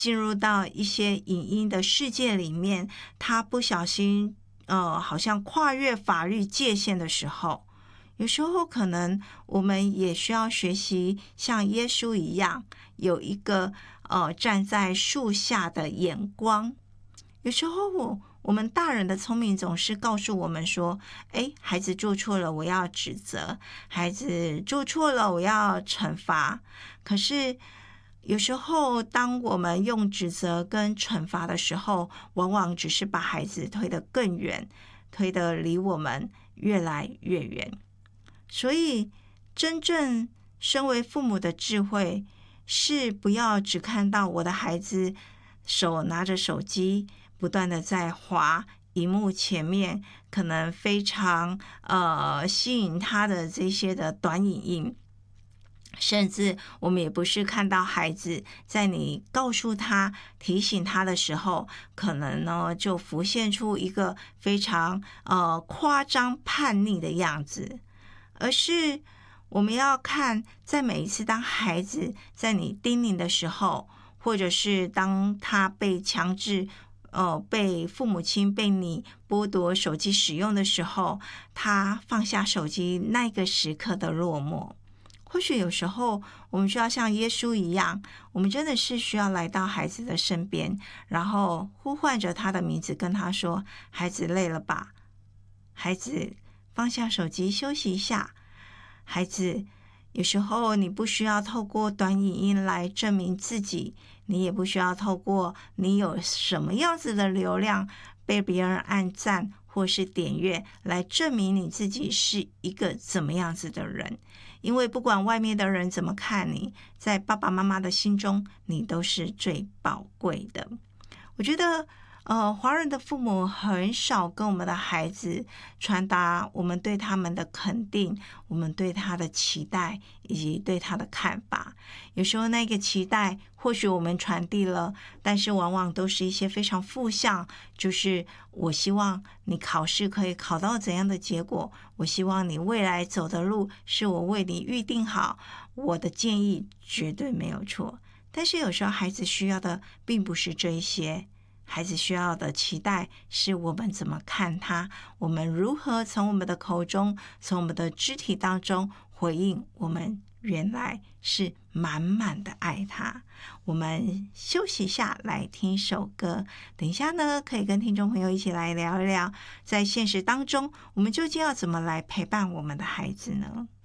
进入到一些影音的世界里面，他不小心好像跨越法律界限的时候，有时候可能我们也需要学习像耶稣一样，有一个站在树下的眼光。有时候我们大人的聪明总是告诉我们说，孩子做错了我要指责，孩子做错了我要惩罚。可是有时候当我们用指责跟惩罚的时候，往往只是把孩子推得更远，推得离我们越来越远。所以真正身为父母的智慧是不要只看到我的孩子手拿着手机不断的在滑荧幕前面，可能非常吸引他的这些的短影音，甚至我们也不是看到孩子在你告诉他提醒他的时候，可能呢就浮现出一个非常夸张叛逆的样子，而是我们要看在每一次当孩子在你叮咛的时候，或者是当他被强制被父母亲被你剥夺手机使用的时候，他放下手机那个时刻的落寞。或许有时候我们需要像耶稣一样，我们真的是需要来到孩子的身边，然后呼唤着他的名字，跟他说，孩子累了吧？孩子放下手机休息一下。孩子，有时候你不需要透过短影音来证明自己，你也不需要透过你有什么样子的流量被别人按赞或是点阅来证明你自己是一个怎么样子的人。因为不管外面的人怎么看你，在爸爸妈妈的心中，你都是最宝贵的。我觉得华人的父母很少跟我们的孩子传达我们对他们的肯定，我们对他的期待，以及对他的看法。有时候那个期待或许我们传递了，但是往往都是一些非常负向，就是我希望你考试可以考到怎样的结果，我希望你未来走的路是我为你预定好，我的建议绝对没有错。但是有时候孩子需要的并不是这一些，孩子需要的期待是我们怎么看他，我们如何从我们的口中，从我们的肢体当中回应我们原来是满满的爱他。我们休息一下，来听一首歌，等一下呢可以跟听众朋友一起来聊一聊，在现实当中我们究竟要怎么来陪伴我们的孩子呢？